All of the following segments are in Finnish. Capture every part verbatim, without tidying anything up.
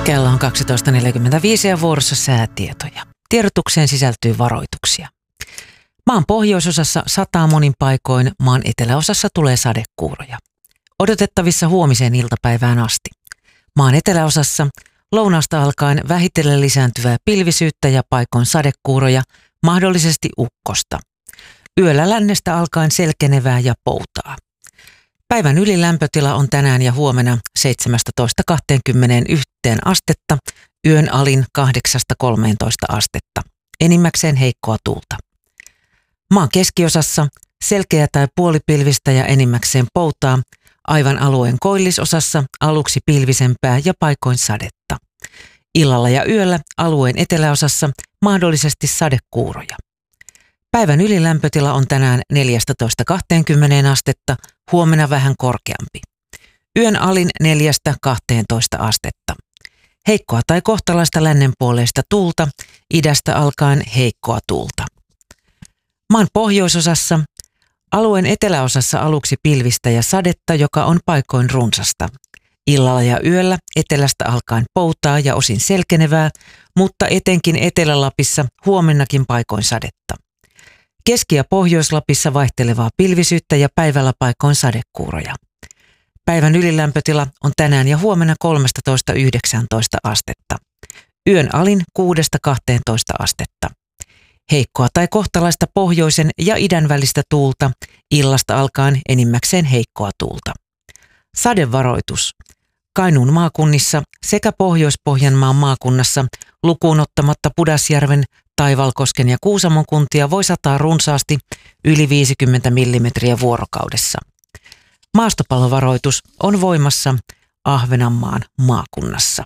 Kello on kaksitoista neljäkymmentäviisi ja vuorossa säätietoja. Tiedotukseen sisältyy varoituksia. Maan pohjoisosassa sataa monin paikoin, maan eteläosassa tulee sadekuuroja. Odotettavissa huomiseen iltapäivään asti. Maan eteläosassa lounaasta alkaen vähitellen lisääntyvää pilvisyyttä ja paikoin sadekuuroja, mahdollisesti ukkosta. Yöllä lännestä alkaen selkenevää ja poutaa. Päivän ylilämpötila on tänään ja huomenna seitsemästätoista kaksikymmentäyksi astetta, yön alin kahdeksasta kolmeentoista astetta. Enimmäkseen heikkoa tuulta. Maan keskiosassa selkeä tai puolipilvistä ja enimmäkseen poutaa, aivan alueen koillisosassa aluksi pilvisempää ja paikoin sadetta. Illalla ja yöllä alueen eteläosassa mahdollisesti sadekuuroja. Päivän ylilämpötila on tänään neljästätoista kaksikymmentä astetta, huomenna vähän korkeampi. Yön alin neljästä kahteentoista astetta. Heikkoa tai kohtalaista lännenpuoleista tuulta, idästä alkaen heikkoa tuulta. Maan pohjoisosassa, alueen eteläosassa aluksi pilvistä ja sadetta, joka on paikoin runsasta. Illalla ja yöllä etelästä alkaen poutaa ja osin selkenevää, mutta etenkin Etelä-Lapissa huomennakin paikoin sadetta. Keski- ja Pohjois-Lapissa vaihtelevaa pilvisyyttä ja päivällä paikoin sadekuuroja. Päivän ylilämpötila on tänään ja huomenna kolmetoista yhdeksäntoista astetta. Yön alin kuudesta kahteentoista astetta. Heikkoa tai kohtalaista pohjoisen ja idän välistä tuulta, illasta alkaen enimmäkseen heikkoa tuulta. Sadevaroitus. Kainuun maakunnissa sekä Pohjois-Pohjanmaan maakunnassa lukuun ottamatta Pudasjärven, Taivalkosken ja Kuusamon kuntia voi sataa runsaasti yli viisikymmentä millimetriä vuorokaudessa. Maastopallovaroitus on voimassa Ahvenanmaan maakunnassa.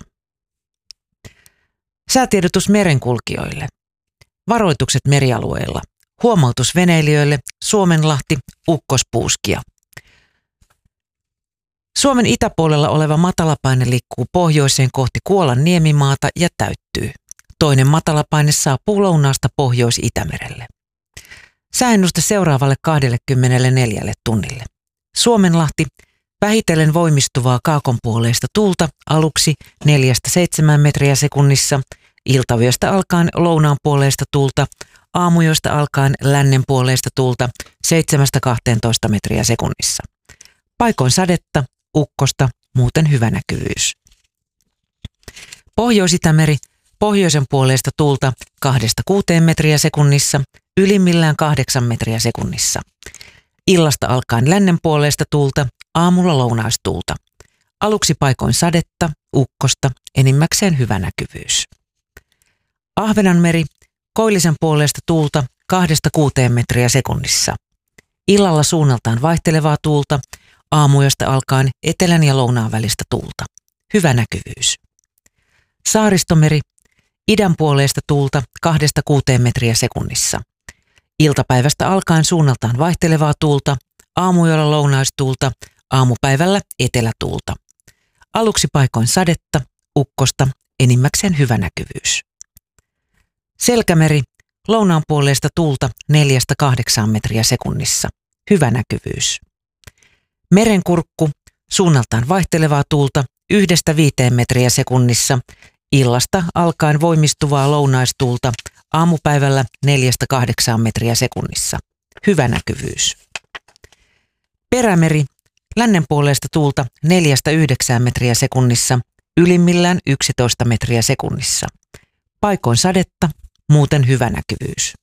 Säätiedotus merenkulkijoille. Varoitukset merialueilla. Huomautus veneilijöille Suomenlahti, ukkospuuskia. Suomen itäpuolella oleva matalapaine liikkuu pohjoiseen kohti Kuolan niemimaata ja täyttyy. Toinen matalapaine saapuu lounaasta Pohjois-Itämerelle. Sääennuste seuraavalle kaksikymmentäneljä tunnille. Suomenlahti, vähitellen voimistuvaa kaakonpuoleista tuulta aluksi neljästä seitsemään metriä sekunnissa, iltavyöstä alkaen lounaan puoleista tuulta, aamujoista alkaen lännen puoleista tuulta seitsemästä kahteentoista metriä sekunnissa. Paikoin sadetta, ukkosta, muuten hyvä näkyvyys. Pohjois-Itämeri, pohjoisen puoleista tuulta kahdesta kuuteen metriä sekunnissa, ylimmillään kahdeksan metriä sekunnissa. Illasta alkaen lännen puoleista tuulta, aamulla lounaistuulta. Aluksi paikoin sadetta, ukkosta, enimmäkseen hyvä näkyvyys. Ahvenanmeri, koillisen puoleista tuulta kahdesta kuuteen metriä sekunnissa. Illalla suunnaltaan vaihtelevaa tuulta, aamuyöstä alkaen etelän ja lounaan välistä tuulta. Hyvä näkyvyys. Saaristomeri, idän puoleista tuulta kahdesta kuuteen metriä sekunnissa. Iltapäivästä alkaen suunnaltaan vaihtelevaa tuulta, aamuyöllä lounaistuulta, aamupäivällä etelätuulta. Aluksi paikoin sadetta, ukkosta, enimmäkseen hyvä näkyvyys. Selkämeri, lounaan puoleista tuulta neljästä kahdeksaan metriä sekunnissa. Hyvä näkyvyys. Merenkurkku, suunnaltaan vaihtelevaa tuulta yhdestä viiteen metriä sekunnissa, illasta alkaen voimistuvaa lounaistuulta, aamupäivällä neljästä kahdeksaan metriä sekunnissa. Hyvä näkyvyys. Perämeri, lännen puoleista tuulta neljästä yhdeksään metriä sekunnissa, ylimmillään yksitoista metriä sekunnissa. Paikoin sadetta, muuten hyvä näkyvyys.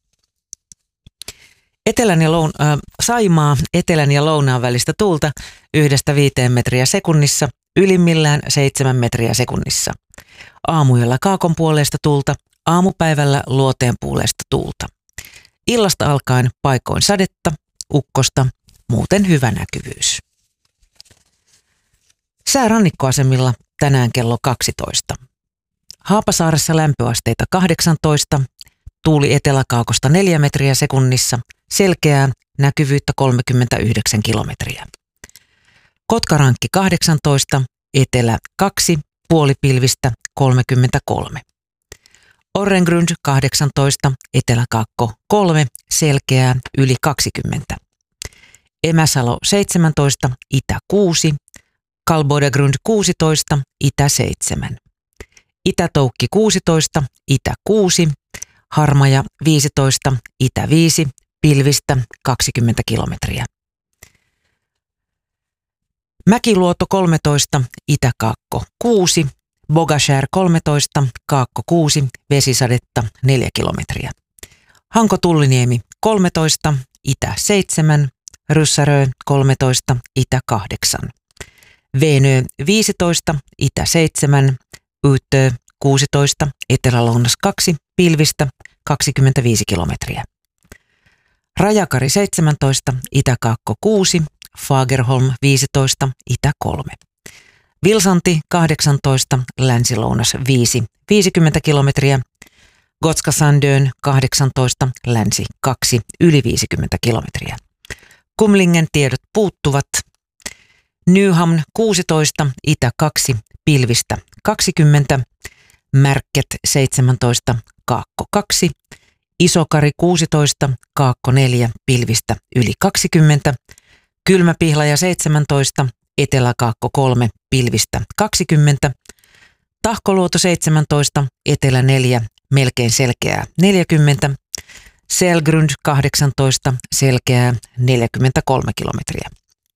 Etelän ja loun, äh, Saimaa, etelän ja lounaan välistä tuulta yhdestä viiteen metriä sekunnissa, ylimmillään seitsemän metriä sekunnissa. Aamuyöllä kaakon puoleista tuulta, aamupäivällä luoteen puoleista tuulta. Illasta alkaen paikoin sadetta, ukkosta, muuten hyvä näkyvyys. Sää rannikkoasemilla tänään kello kaksitoista. Haapasaaressa lämpöasteita kahdeksantoista, tuuli eteläkaakosta neljä metriä sekunnissa, selkeää, näkyvyyttä kolmekymmentäyhdeksän kilometriä. Kotkarankki kahdeksantoista, etelä kaksi, puolipilvistä kolmekymmentäkolme. Orrengrund kahdeksantoista, eteläkaakko kolme, selkeää, yli kaksikymmentä. Emäsalo seitsemäntoista, itä kuusi, Kalbodegrund kuusitoista, itä seitsemän. Itä-Toukki kuusitoista, Itä kuusi, Harmaja viisitoista, Itä viisi, pilvistä kaksikymmentä kilometriä. Mäkiluoto kolmetoista, Itä-Kaakko kuusi, Bogashär kolmetoista, Kaakko kuusi, vesisadetta neljä kilometriä. Hanko-Tulliniemi kolmetoista, Itä seitsemän, Ryssärö kolmetoista, Itä kahdeksan. Veenö viisitoista, Itä seitsemän, Yyttö kuusitoista, Etelä-Lounas kaksi, pilvistä kaksikymmentäviisi kilometriä. Rajakari seitsemäntoista, Itä-Kaakko kuusi, Fagerholm viisitoista, Itä kolme. Vilsanti kahdeksantoista, Länsi-Lounas viisi, viisikymmentä kilometriä. Gotska-Sandön kahdeksantoista, Länsi kaksi, yli viisikymmentä kilometriä. Kumlingen tiedot puuttuvat. Nyhamn kuusitoista, Itä kaksi, pilvistä kaksikymmentä. Märket seitsemäntoista, Kaakko kaksi. Isokari kuusitoista, Kaakko neljä, pilvistä yli kaksikymmentä. Kylmäpihlaja seitsemäntoista, Etelä-Kaakko kolme, pilvistä kaksikymmentä. Tahkoluoto seitsemäntoista, Etelä neljä, melkein selkeää neljäkymmentä. Selgrund kahdeksantoista, selkeää neljäkymmentäkolme kilometriä.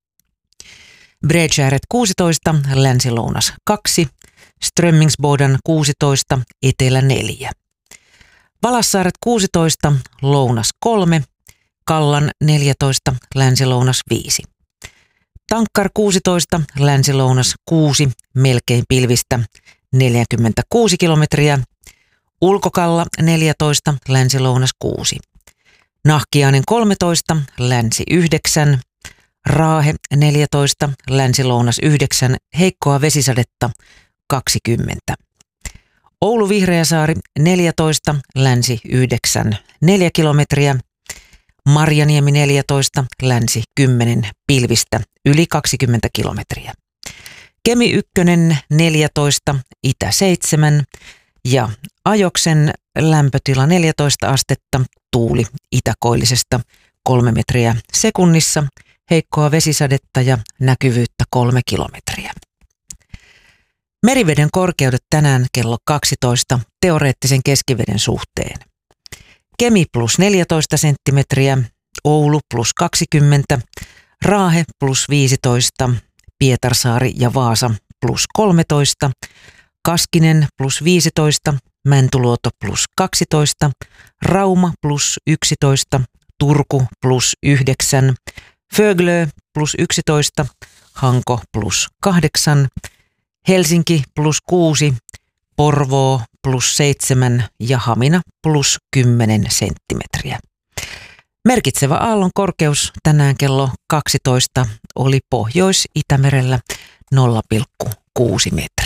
Bredskäret kuusitoista, Länsi-Lounas kaksi. Strömmingsboden kuusitoista, Etelä neljä. Valassaaret kuusitoista, Lounas kolme. Kallan neljätoista, Länsi-Lounas viisi. Tankkar kuusitoista, Länsi-Lounas kuusi, melkein pilvistä neljäkymmentäkuusi kilometriä. Ulkokalla neljätoista, Länsi-Lounas kuusi. Nahkiainen kolmetoista, Länsi yhdeksän. Raahe neljätoista, Länsi-Lounas yhdeksän, heikkoa vesisadetta kaksikymmentä. Oulu Vihreäsaari neljätoista, Länsi yhdeksän, neljä kilometriä. Marjaniemi neljätoista, Länsi kymmenen, pilvistä yli kaksikymmentä kilometriä. Kemi ykkönen neljätoista, Itä seitsemän ja Ajoksen lämpötila neljätoista astetta, tuuli itäkoillisesta kolme metriä sekunnissa, heikkoa vesisadetta ja näkyvyyttä kolme kilometriä. Meriveden korkeudet tänään kello kaksitoista teoreettisen keskiveden suhteen. Kemi plus neljätoista senttimetriä, Oulu plus kaksikymmentä, Raahe plus viisitoista, Pietarsaari ja Vaasa plus kolmetoista, Kaskinen plus viisitoista, Mäntyluoto plus kaksitoista, Rauma plus yksitoista, Turku plus yhdeksän, Föglö plus yksitoista, Hanko plus kahdeksan, Helsinki plus kuusi, Porvoo plus seitsemän ja Hamina plus kymmenen senttimetriä. Merkitsevä aallon korkeus tänään kello kaksitoista oli Pohjois-Itämerellä nolla pilkku kuusi metriä.